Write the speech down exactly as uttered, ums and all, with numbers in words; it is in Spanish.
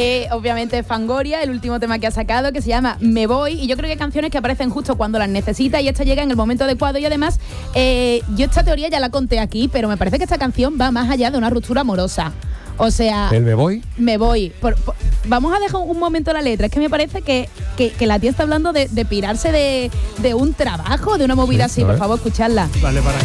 Eh, obviamente Fangoria, el último tema que ha sacado, que se llama Me Voy, y yo creo que hay canciones que aparecen justo cuando las necesita y esta llega en el momento adecuado. Y además, eh, yo esta teoría ya la conté aquí, pero me parece que esta canción va más allá de una ruptura amorosa. O sea, ¿El me voy? Me voy. Por, por, vamos a dejar un momento la letra. Es que me parece que, que, que la tía está hablando de, de pirarse de, de un trabajo, de una movida Sí, así. Por ver. favor, escuchadla. Vale, para